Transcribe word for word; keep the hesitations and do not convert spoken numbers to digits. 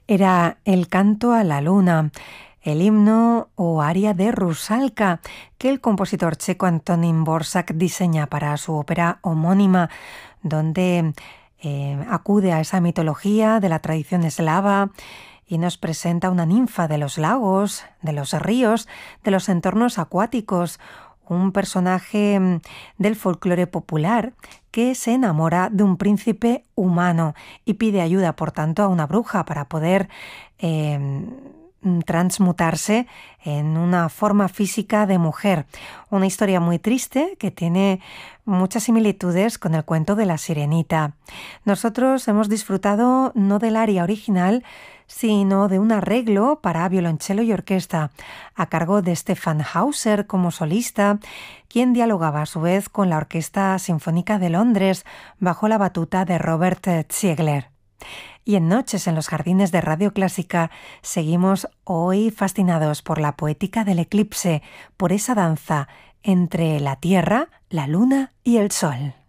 Era el canto a la luna, el himno o aria de Rusalka, que el compositor checo Antonín Dvořák diseña para su ópera homónima, donde eh, acude a esa mitología de la tradición eslava y nos presenta una ninfa de los lagos, de los ríos, de los entornos acuáticos, un personaje del folclore popular que se enamora de un príncipe humano y pide ayuda, por tanto, a una bruja para poder eh, transmutarse en una forma física de mujer. Una historia muy triste que tiene muchas similitudes con el cuento de la Sirenita. Nosotros hemos disfrutado no del aria original, sino de un arreglo para violonchelo y orquesta, a cargo de Stefan Hauser como solista, quien dialogaba a su vez con la Orquesta Sinfónica de Londres bajo la batuta de Robert Ziegler. Y en Noches en los Jardines de Radio Clásica seguimos hoy fascinados por la poética del eclipse, por esa danza entre la Tierra, la Luna y el Sol.